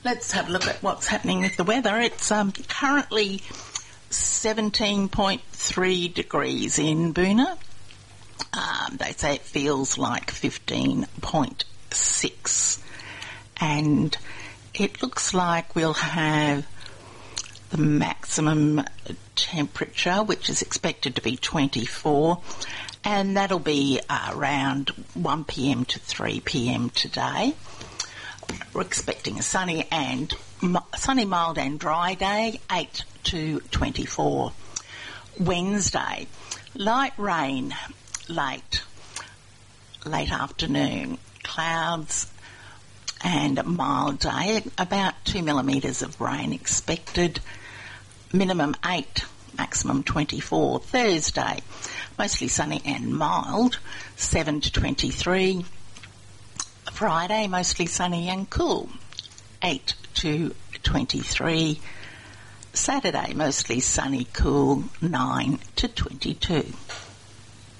Let's have a look at what's happening with the weather. It's currently 17.3 degrees in Boonah. They say it feels like 15.6. And it looks like we'll have the maximum temperature, which is expected to be 24, and that'll be around 1 p.m. to 3 p.m. today. We're expecting a sunny, mild and dry day, 8 to 24. Wednesday, light rain, late afternoon, clouds and a mild day, about 2 millimetres of rain expected, minimum 8, maximum 24. Thursday, mostly sunny and mild, 7 to 23. Friday, mostly sunny and cool, 8 to 23. Saturday, mostly sunny, cool, 9 to 22.